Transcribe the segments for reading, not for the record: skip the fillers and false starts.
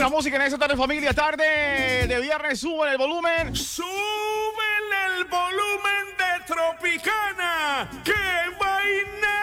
Buena música en esta tarde, familia. Tarde de viernes. Suben el volumen. ¡Súbele el volumen de Tropicana! ¡Qué vaina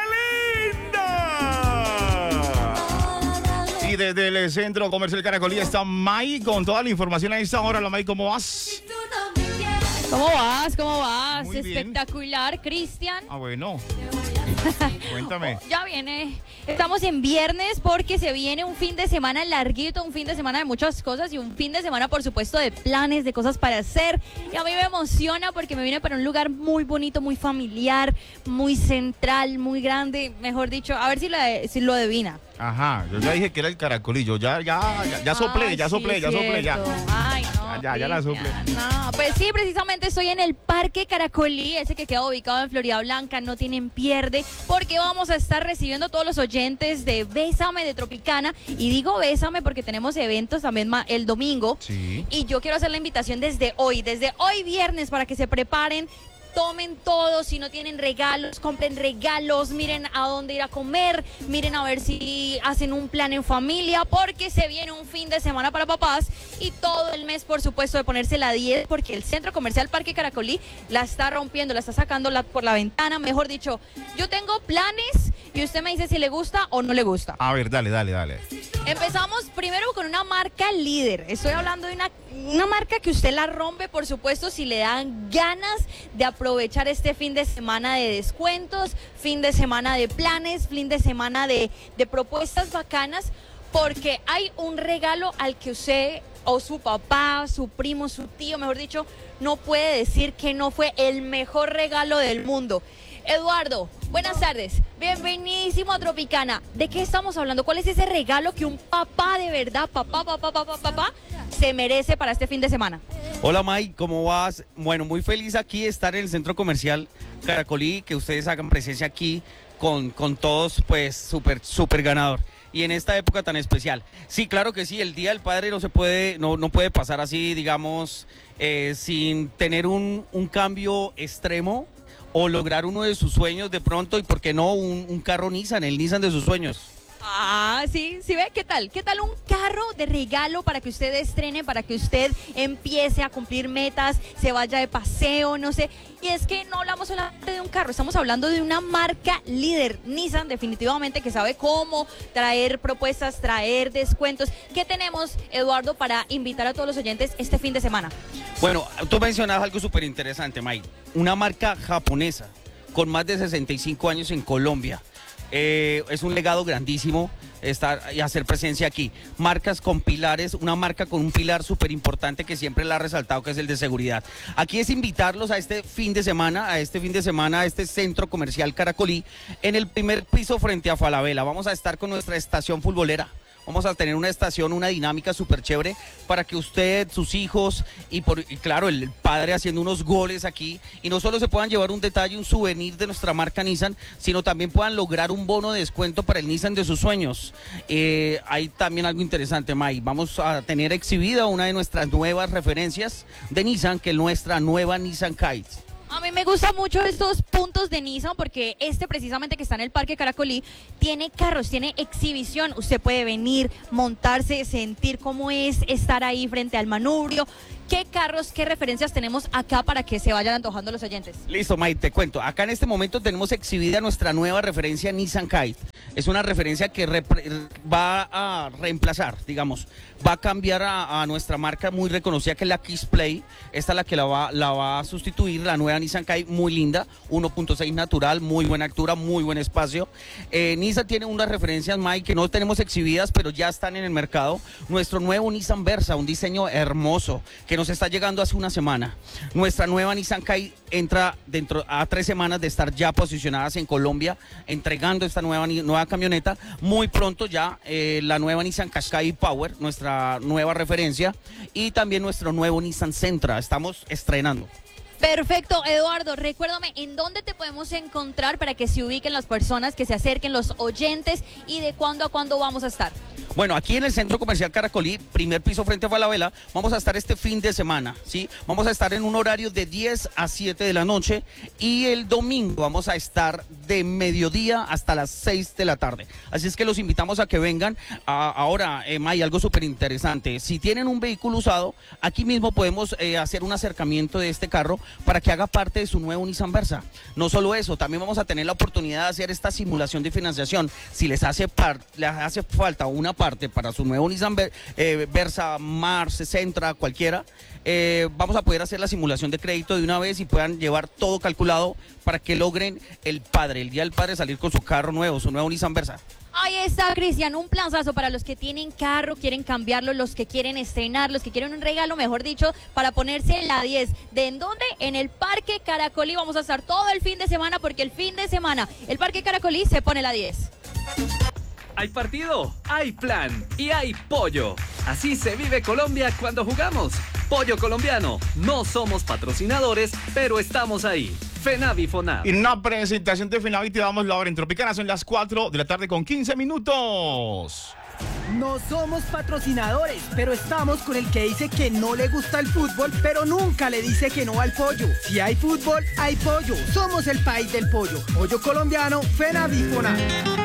linda! Y desde el Centro Comercial Caracolí está May con toda la información a esta hora. Hola, May, ¿cómo vas? ¿Cómo vas? ¿Cómo vas? Muy bien. Espectacular, Cristian. Ah, bueno. Cuéntame. Ya viene. Estamos en viernes porque se viene un fin de semana larguito, un fin de semana de muchas cosas y un fin de semana, por supuesto, de planes, de cosas para hacer. Y a mí me emociona porque me vine para un lugar muy bonito, muy familiar, muy central, muy grande, mejor dicho. A ver si lo adivina. Ajá, yo ya dije que era el Caracolillo. Ya soplé, Ay, ya sí, soplé, ya soplé, ya. cierto. Ay, no. Ya la soplé. No, pues sí, precisamente estoy en el Parque Caracolí, ese que queda ubicado en Florida Blanca, no tienen pierde, porque vamos a estar recibiendo a todos los oyentes de Bésame de Tropicana, y digo Bésame porque tenemos eventos también el domingo, Sí. y yo quiero hacer la invitación desde hoy viernes, para que se preparen. Tomen todo, si no tienen regalos, compren regalos, miren a dónde ir a comer, miren a ver si hacen un plan en familia, porque se viene un fin de semana para papás y todo el mes, por supuesto, de ponerse la 10, porque el Centro Comercial Parque Caracolí la está rompiendo, la está sacando por la ventana, mejor dicho. Yo tengo planes y usted me dice si le gusta o no le gusta. A ver, dale. Empezamos primero con una marca líder. Estoy hablando de una marca que usted la rompe, por supuesto, si le dan ganas de aprovechar este fin de semana de descuentos, fin de semana de planes, fin de semana de propuestas bacanas, porque hay un regalo al que usted o su papá, su primo, su tío, mejor dicho, no puede decir que no fue el mejor regalo del mundo. Eduardo, buenas tardes, bienvenidísimo a Tropicana. ¿De qué estamos hablando? ¿Cuál es ese regalo que un papá de verdad, papá, se merece para este fin de semana? Hola May, ¿cómo vas? Bueno, muy feliz aquí de estar en el Centro Comercial Caracolí, que ustedes hagan presencia aquí con todos, pues súper ganador. Y en esta época tan especial. Sí, claro que sí, el Día del Padre no puede pasar así, digamos, sin tener un cambio extremo o lograr uno de sus sueños de pronto, y por qué no un carro Nissan, el Nissan de sus sueños. Ah, sí, ve, ¿qué tal? ¿Qué tal un carro de regalo para que usted estrene, para que usted empiece a cumplir metas, se vaya de paseo, no sé? Y es que no hablamos solamente de un carro, estamos hablando de una marca líder, Nissan, definitivamente, que sabe cómo traer propuestas, traer descuentos. ¿Qué tenemos, Eduardo, para invitar a todos los oyentes este fin de semana? Bueno, tú mencionas algo súper interesante, Mike. Una marca japonesa con más de 65 años en Colombia. Es un legado grandísimo estar y hacer presencia aquí. Marcas con pilares, una marca con un pilar súper importante que siempre la ha resaltado, que es el de seguridad. Aquí es invitarlos a este fin de semana, a este Centro Comercial Caracolí, en el primer piso frente a Falabella. Vamos a estar con nuestra estación futbolera. Vamos a tener una estación, una dinámica súper chévere para que usted, sus hijos y claro, el padre haciendo unos goles aquí, y no solo se puedan llevar un detalle, un souvenir de nuestra marca Nissan, sino también puedan lograr un bono de descuento para el Nissan de sus sueños. Hay también algo interesante, May. Vamos a tener exhibida una de nuestras nuevas referencias de Nissan, que es nuestra nueva Nissan Kite. A mí me gustan mucho estos puntos de Nissan porque precisamente que está en el Parque Caracolí tiene carros, tiene exhibición. Usted puede venir, montarse, sentir cómo es estar ahí frente al manubrio. ¿Qué carros, qué referencias tenemos acá para que se vayan antojando los oyentes? Listo, May, te cuento. Acá en este momento tenemos exhibida nuestra nueva referencia Nissan Kite. Es una referencia que va a reemplazar, digamos, va a cambiar a nuestra marca muy reconocida, que es la Kiss Play. Esta es la que la va a sustituir, la nueva Nissan Kite, muy linda, 1.6 natural, muy buena altura, muy buen espacio. Nissan tiene unas referencias, May, que no tenemos exhibidas, pero ya están en el mercado. Nuestro nuevo Nissan Versa, un diseño hermoso, que nos está llegando hace una semana. Nuestra nueva Nissan Kite entra dentro a 3 semanas de estar ya posicionadas en Colombia, entregando esta nueva camioneta. Muy pronto ya la nueva Nissan Qashqai Power, nuestra nueva referencia, y también nuestro nuevo Nissan Sentra. Estamos estrenando. Perfecto, Eduardo. Recuérdame, ¿en dónde te podemos encontrar para que se ubiquen las personas, que se acerquen los oyentes y de cuándo a cuándo vamos a estar? Bueno, aquí en el Centro Comercial Caracolí, primer piso frente a Falabella, vamos a estar este fin de semana, ¿sí? Vamos a estar en un horario de 10 a 7 de la noche y el domingo vamos a estar de mediodía hasta las 6 de la tarde. Así es que los invitamos a que vengan. Ahora, May, algo súper interesante. Si tienen un vehículo usado, aquí mismo podemos hacer un acercamiento de este carro para que haga parte de su nuevo Nissan Versa. No solo eso, también vamos a tener la oportunidad de hacer esta simulación de financiación. Si les hace falta una parte para su nuevo Nissan Versa, Mars, Sentra, cualquiera, vamos a poder hacer la simulación de crédito de una vez y puedan llevar todo calculado para que logren el día del padre, salir con su carro nuevo, su nuevo Nissan Versa. Ahí está, Cristian, un planazo para los que tienen carro, quieren cambiarlo, los que quieren estrenar, los que quieren un regalo, mejor dicho, para ponerse en la 10. ¿De en dónde? En el Parque Caracolí. Vamos a estar todo el fin de semana, porque el fin de semana el Parque Caracolí se pone la 10. Hay partido, hay plan y hay pollo. Así se vive Colombia cuando jugamos. Pollo colombiano. No somos patrocinadores, pero estamos ahí. FENAVI FONAV. Y en una presentación de FENAVI te damos la hora en Tropicana. Son las 4 de la tarde con 15 minutos. No somos patrocinadores, pero estamos con el que dice que no le gusta el fútbol, pero nunca le dice que no al pollo. Si hay fútbol, hay pollo. Somos el país del pollo. Pollo colombiano, FENAVI FONAV.